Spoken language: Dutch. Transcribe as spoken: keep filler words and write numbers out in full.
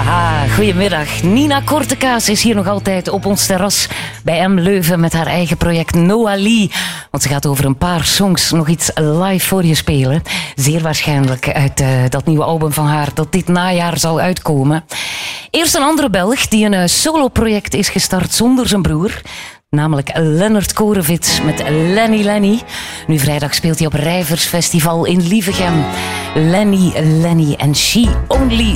Haha, goedemiddag. Nina Kortekaas is hier nog altijd op ons terras bij M Leuven met haar eigen project Noah Lee. Want ze gaat over een paar songs nog iets live voor je spelen. Zeer waarschijnlijk uit uh, dat nieuwe album van haar dat dit najaar zal uitkomen. Eerst een andere Belg die een uh, solo-project is gestart zonder zijn broer. Namelijk Lennart Korevits met Lenny Lenny. Nu vrijdag speelt hij op Rijversfestival in Lievegem. Lenny Lenny and She Only